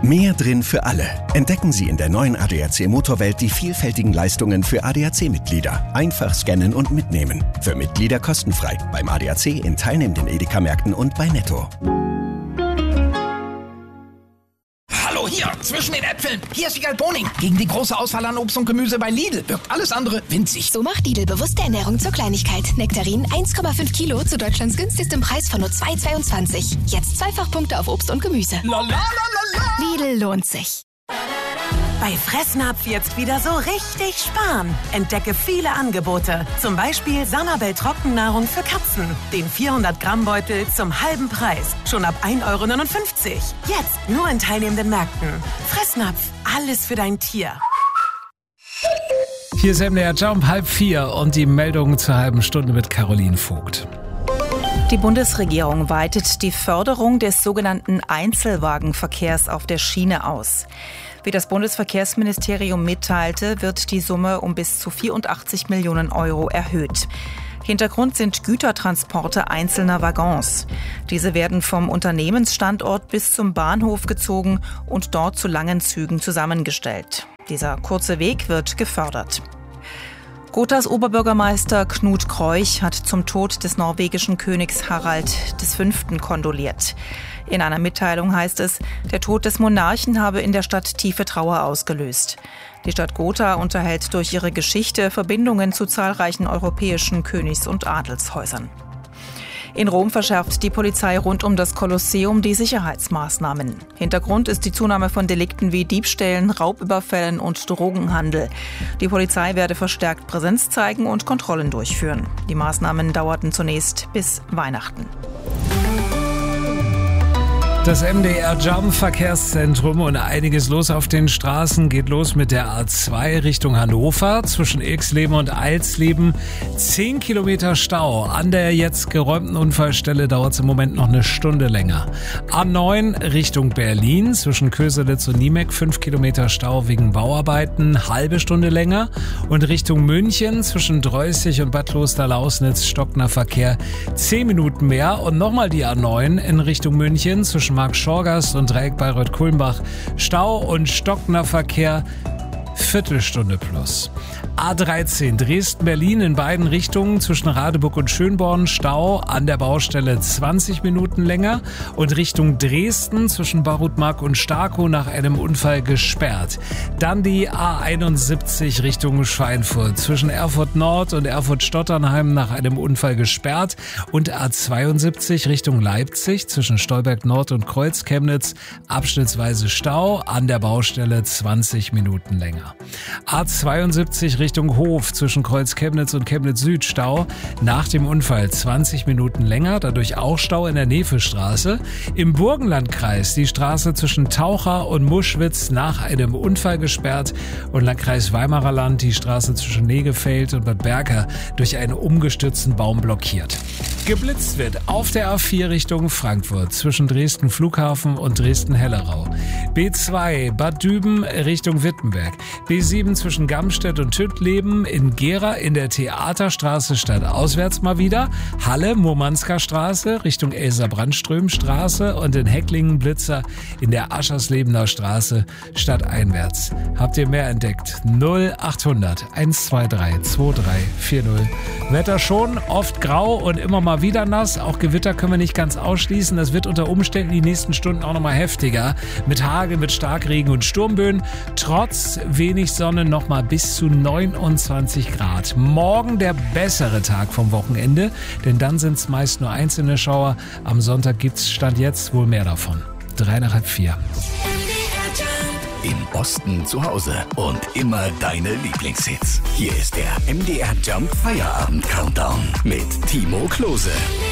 Mehr drin für alle. Entdecken Sie in der neuen ADAC Motorwelt die vielfältigen Leistungen für ADAC-Mitglieder. Einfach scannen und mitnehmen. Für Mitglieder kostenfrei. Beim ADAC in teilnehmenden Edeka-Märkten und bei Netto. Hallo hier, zwischen den Äpfeln. Hier ist Wiegald Boning. Gegen die große Auswahl an Obst und Gemüse bei Lidl wirkt alles andere winzig. So macht Lidl bewusste Ernährung zur Kleinigkeit. Nektarin 1,5 Kilo zu Deutschlands günstigstem Preis von nur 2,22. Jetzt Zweifachpunkte auf Obst und Gemüse. Lidl lohnt sich. Bei Fressnapf jetzt wieder so richtig sparen. Entdecke viele Angebote. Zum Beispiel Sanabel Trockennahrung für Katzen. Den 400-Gramm-Beutel zum halben Preis. Schon ab 1,59 €. Jetzt nur in teilnehmenden Märkten. Fressnapf, alles für dein Tier. Hier ist MDR Jump 3:30 und die Meldung zur halben Stunde mit Caroline Vogt. Die Bundesregierung weitet die Förderung des sogenannten Einzelwagenverkehrs auf der Schiene aus. Wie das Bundesverkehrsministerium mitteilte, wird die Summe um bis zu 84 Millionen € erhöht. Hintergrund sind Gütertransporte einzelner Waggons. Diese werden vom Unternehmensstandort bis zum Bahnhof gezogen und dort zu langen Zügen zusammengestellt. Dieser kurze Weg wird gefördert. Gothas Oberbürgermeister Knut Kreuch hat zum Tod des norwegischen Königs Harald V. kondoliert. In einer Mitteilung heißt es, der Tod des Monarchen habe in der Stadt tiefe Trauer ausgelöst. Die Stadt Gotha unterhält durch ihre Geschichte Verbindungen zu zahlreichen europäischen Königs- und Adelshäusern. In Rom verschärft die Polizei rund um das Kolosseum die Sicherheitsmaßnahmen. Hintergrund ist die Zunahme von Delikten wie Diebstählen, Raubüberfällen und Drogenhandel. Die Polizei werde verstärkt Präsenz zeigen und Kontrollen durchführen. Die Maßnahmen dauerten zunächst bis Weihnachten. Das MDR Jump Verkehrszentrum und einiges los auf den Straßen. Geht los mit der A2 Richtung Hannover zwischen Ilksleben und Alsleben. 10 Kilometer Stau. An der jetzt geräumten Unfallstelle dauert es im Moment noch eine Stunde länger. A9 Richtung Berlin zwischen Köselitz und Niemek. 5 Kilometer Stau wegen Bauarbeiten. Halbe Stunde länger. Und Richtung München zwischen Dreußig und Bad Klosterlausnitz stockender Verkehr. 10 Minuten mehr. Und nochmal die A9 in Richtung München zwischen Markt-Schorgast und Dreieck Bayreuth-Kulmbach. Stau und stockender Verkehr, Viertelstunde plus. A13 Dresden-Berlin in beiden Richtungen zwischen Radeburg und Schönborn. Stau an der Baustelle 20 Minuten länger. Und Richtung Dresden zwischen Barutmark und Starkow nach einem Unfall gesperrt. Dann die A71 Richtung Schweinfurt zwischen Erfurt Nord und Erfurt-Stotternheim nach einem Unfall gesperrt. Und A72 Richtung Leipzig zwischen Stolberg Nord und Kreuz-Chemnitz abschnittsweise Stau an der Baustelle 20 Minuten länger. A72 Richtung Hof zwischen Kreuz-Chemnitz und Chemnitz-Süd Stau. Nach dem Unfall 20 Minuten länger, dadurch auch Stau in der Nevestraße. Im Burgenlandkreis die Straße zwischen Taucher und Muschwitz nach einem Unfall gesperrt. Und Landkreis Weimarer Land die Straße zwischen Negefeld und Bad Berka durch einen umgestürzten Baum blockiert. Geblitzt wird auf der A4 Richtung Frankfurt zwischen Dresden Flughafen und Dresden-Hellerau. B2 Bad Düben Richtung Wittenberg. B7 zwischen Gamstedt und Tüttleben, in Gera in der Theaterstraße stadtauswärts mal wieder, Halle Murmansker Straße Richtung Elsa-Brandström-Straße und in Hecklingen Blitzer in der Ascherslebener Straße stadteinwärts. Habt ihr mehr entdeckt? 0800 123 2340. Wetter schon oft grau und immer mal wieder nass. Auch Gewitter können wir nicht ganz ausschließen. Das wird unter Umständen die nächsten Stunden auch noch mal heftiger. Mit Hagel, mit Starkregen und Sturmböen. Trotz wenig Sonne noch mal bis zu 29 Grad. Morgen der bessere Tag vom Wochenende, denn dann sind es meist nur einzelne Schauer. Am Sonntag gibt's Stand jetzt wohl mehr davon. 3 nach halb 4. Im Osten zu Hause und immer deine Lieblingshits. Hier ist der MDR Jump Feierabend Countdown mit Timo Klose.